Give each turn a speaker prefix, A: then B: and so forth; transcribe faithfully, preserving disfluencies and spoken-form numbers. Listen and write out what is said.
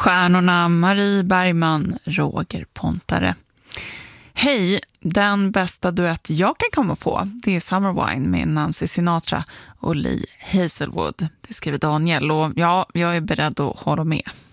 A: Stjärnorna Marie Bergman, Roger Pontare. Hej, den bästa duett jag kan komma på, det är Summer Wine med Nancy Sinatra och Lee Hazelwood. Det skriver Daniel och ja, jag är beredd att hålla med.